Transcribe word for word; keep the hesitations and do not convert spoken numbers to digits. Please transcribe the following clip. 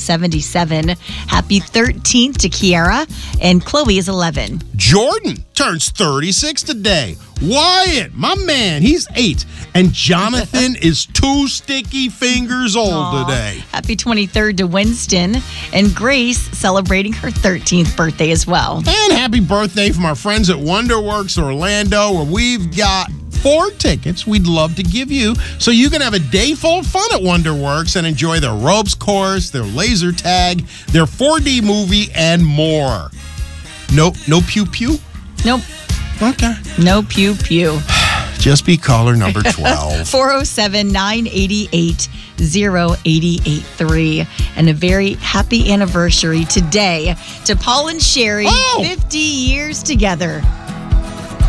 seventy-seven. Happy thirteenth to Kiara, and Chloe is eleven. Jordan turns thirty-six today. Wyatt, my man, he's eight. And Jonathan is two sticky fingers old Aww. today. Happy twenty-third to Winston, and Grace celebrating her thirteenth birthday as well. And happy birthday from our friends at Wonderworks Orlando, where we've got four tickets we'd love to give you so you can have a day full of fun at Wonderworks and enjoy their ropes course, their laser tag, their four D movie, and more. No, no pew pew? Nope. Okay. No pew pew. Just be caller number twelve. four oh seven, nine eight eight, oh eight eight three. And a very happy anniversary today to Paul and Sherry. Oh! fifty years together.